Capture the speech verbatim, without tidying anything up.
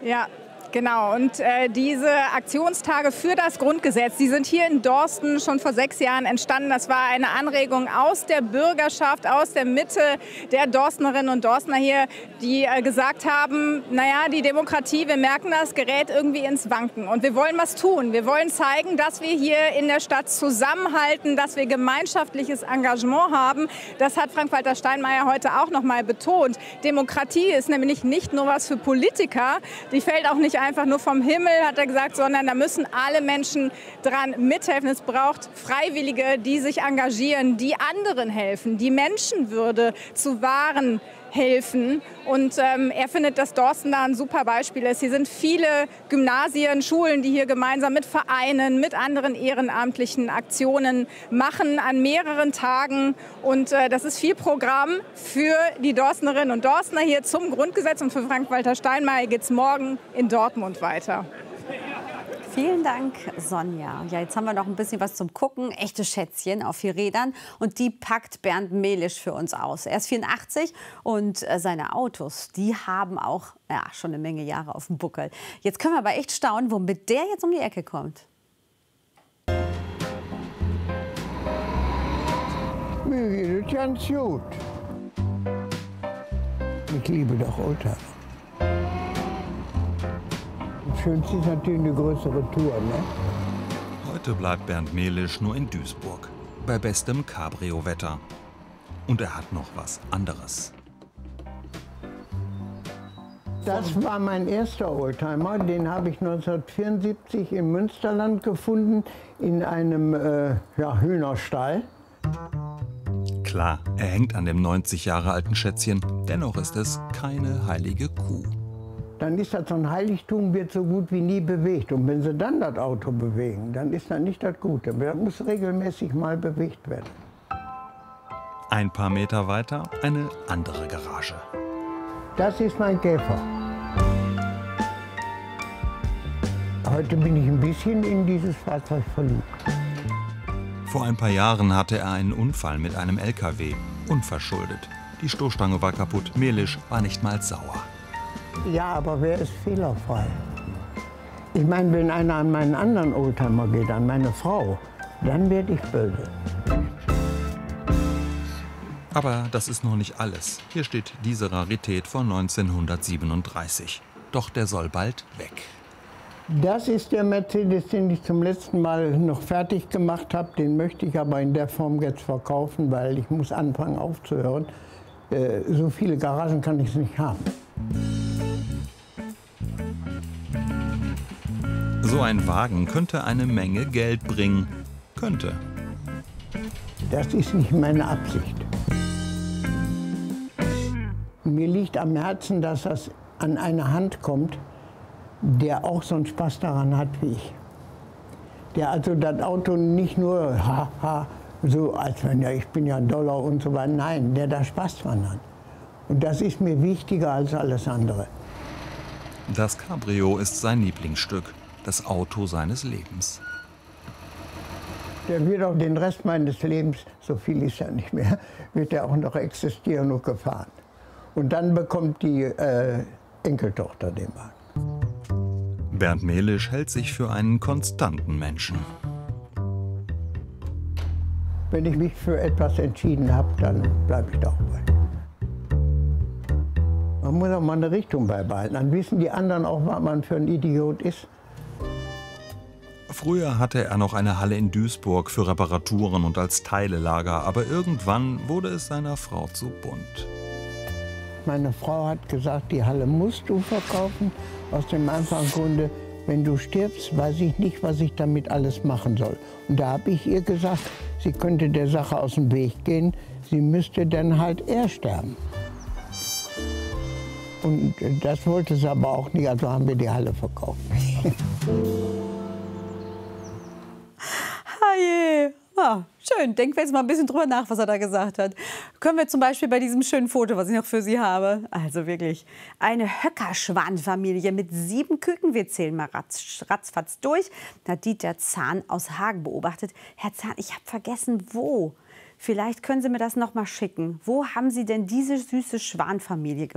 Ja, genau. Und äh, diese Aktionstage für das Grundgesetz, die sind hier in Dorsten schon vor sechs Jahren entstanden. Das war eine Anregung aus der Bürgerschaft, aus der Mitte der Dorstnerinnen und Dorstner hier, die äh, gesagt haben, naja, die Demokratie, wir merken das, gerät irgendwie ins Wanken. Und wir wollen was tun. Wir wollen zeigen, dass wir hier in der Stadt zusammenhalten, dass wir gemeinschaftliches Engagement haben. Das hat Frank-Walter Steinmeier heute auch noch mal betont. Demokratie ist nämlich nicht nur was für Politiker. Die fällt auch nicht einfach nur vom Himmel, hat er gesagt, sondern da müssen alle Menschen dran mithelfen. Es braucht Freiwillige, die sich engagieren, die anderen helfen, die Menschenwürde zu wahren helfen. Und ähm, er findet, dass Dorsten da ein super Beispiel ist. Hier sind viele Gymnasien, Schulen, die hier gemeinsam mit Vereinen, mit anderen ehrenamtlichen Aktionen machen an mehreren Tagen. Und äh, das ist viel Programm für die Dorstnerinnen und Dorstner hier zum Grundgesetz. Und für Frank-Walter Steinmeier geht es morgen in Dortmund weiter. Vielen Dank, Sonja. Ja, jetzt haben wir noch ein bisschen was zum Gucken. Echte Schätzchen auf vier Rädern. Und die packt Bernd Mehlisch für uns aus. Er ist vierundachtzig und seine Autos, die haben auch ja, schon eine Menge Jahre auf dem Buckel. Jetzt können wir aber echt staunen, womit der jetzt um die Ecke kommt. Mir geht es ganz gut. Ich liebe doch Oldtimer. Das Schönste ist natürlich eine größere Tour, ne? Heute bleibt Bernd Mehlisch nur in Duisburg, bei bestem Cabrio-Wetter. Und er hat noch was anderes. Das war mein erster Oldtimer, den habe ich neunzehnhundertvierundsiebzig im Münsterland gefunden, in einem äh, ja, Hühnerstall. Klar, er hängt an dem neunzig Jahre alten Schätzchen, dennoch ist es keine heilige Kuh. Dann ist das so ein Heiligtum, wird so gut wie nie bewegt. Und wenn sie dann das Auto bewegen, dann ist das nicht das Gute. Das muss regelmäßig mal bewegt werden. Ein paar Meter weiter eine andere Garage. Das ist mein Käfer. Heute bin ich ein bisschen in dieses Fahrzeug verliebt. Vor ein paar Jahren hatte er einen Unfall mit einem L K W, unverschuldet. Die Stoßstange war kaputt, Mehlisch war nicht mal sauer. Ja, aber wer ist fehlerfrei? Ich meine, wenn einer an meinen anderen Oldtimer geht, an meine Frau, dann werde ich böse. Aber das ist noch nicht alles. Hier steht diese Rarität von neunzehnhundertsiebenunddreißig. Doch der soll bald weg. Das ist der Mercedes, den ich zum letzten Mal noch fertig gemacht habe. Den möchte ich aber in der Form jetzt verkaufen, weil ich muss anfangen aufzuhören. Äh, so viele Garagen kann ich nicht haben. So ein Wagen könnte eine Menge Geld bringen. Könnte. Das ist nicht meine Absicht. Mir liegt am Herzen, dass das an eine Hand kommt, der auch so einen Spaß daran hat wie ich. Der also das Auto nicht nur haha, so als wenn ja ich bin ja ein Dollar und so weiter. Nein, der da Spaß dran hat. Und das ist mir wichtiger als alles andere. Das Cabrio ist sein Lieblingsstück, das Auto seines Lebens. Der wird auch den Rest meines Lebens, so viel ist ja nicht mehr, wird er auch noch existieren und gefahren. Und dann bekommt die äh, Enkeltochter den Wagen. Bernd Mehlisch hält sich für einen konstanten Menschen. Wenn ich mich für etwas entschieden habe, dann bleibe ich da auch bei. Man muss auch mal eine Richtung beibehalten. Dann wissen die anderen auch, was man für ein Idiot ist. Früher hatte er noch eine Halle in Duisburg für Reparaturen und als Teilelager, aber irgendwann wurde es seiner Frau zu bunt. Meine Frau hat gesagt, die Halle musst du verkaufen, aus dem einfachen Grunde, wenn du stirbst, weiß ich nicht, was ich damit alles machen soll. Und da habe ich ihr gesagt, sie könnte der Sache aus dem Weg gehen, sie müsste dann halt eher sterben. Und das wollte sie aber auch nicht, also haben wir die Halle verkauft. Herrje. Ja, schön. Denken wir jetzt mal ein bisschen drüber nach, was er da gesagt hat. Können wir zum Beispiel bei diesem schönen Foto, was ich noch für Sie habe. Also wirklich eine Höckerschwan-Familie mit sieben Küken. Wir zählen mal ratz, ratzfatz durch. Da hat Dieter Zahn aus Hagen beobachtet. Herr Zahn, ich habe vergessen, wo. Vielleicht können Sie mir das noch mal schicken. Wo haben Sie denn diese süße Schwanfamilie gefunden?